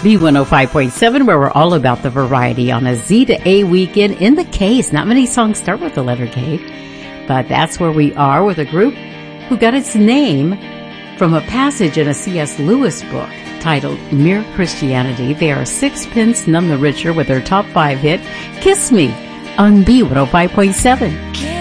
B105.7, where we're all about the variety on a Z to A weekend in the K's. Not many songs start with the letter K, but that's where we are with a group who got its name from a passage in a C.S. Lewis book titled Mere Christianity. They are Sixpence None the Richer with their top 5 hit, Kiss Me, on B105.7.